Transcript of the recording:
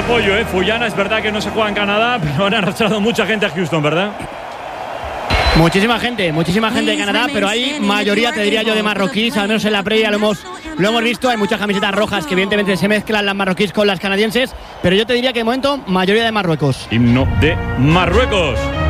apoyo, Fullana, es verdad que no se juega en Canadá, pero han arrastrado mucha gente a Houston, ¿verdad? Muchísima gente de Canadá, pero hay mayoría, te diría yo, de marroquíes. Al menos en la previa lo hemos visto. Hay muchas camisetas rojas que evidentemente se mezclan las marroquíes con las canadienses, pero yo te diría que de momento mayoría de Marruecos. Himno de Marruecos.